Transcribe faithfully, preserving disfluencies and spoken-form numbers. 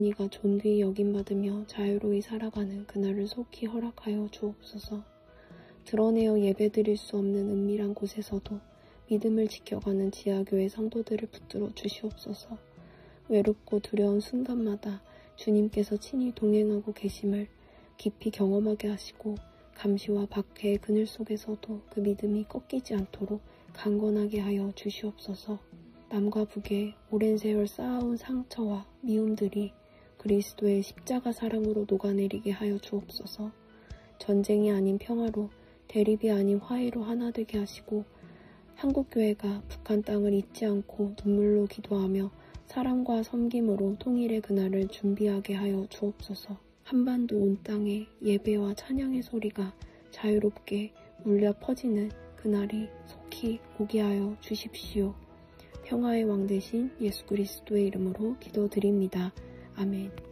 네가 존귀히 여김받으며 자유로이 살아가는 그날을 속히 허락하여 주옵소서. 드러내어 예배드릴 수 없는 은밀한 곳에서도 믿음을 지켜가는 지하교회 성도들을 붙들어 주시옵소서. 외롭고 두려운 순간마다 주님께서 친히 동행하고 계심을 깊이 경험하게 하시고 감시와 박해의 그늘 속에서도 그 믿음이 꺾이지 않도록 강건하게 하여 주시옵소서. 남과 북에 오랜 세월 쌓아온 상처와 미움들이 그리스도의 십자가 사랑으로 녹아내리게 하여 주옵소서. 전쟁이 아닌 평화로, 대립이 아닌 화해로 하나 되게 하시고 한국교회가 북한 땅을 잊지 않고 눈물로 기도하며 사랑과 섬김으로 통일의 그날을 준비하게 하여 주옵소서. 한반도 온 땅에 예배와 찬양의 소리가 자유롭게 울려 퍼지는 그날이 속히 오게 하여 주십시오. 평화의 왕 되신 예수 그리스도의 이름으로 기도드립니다. 아멘.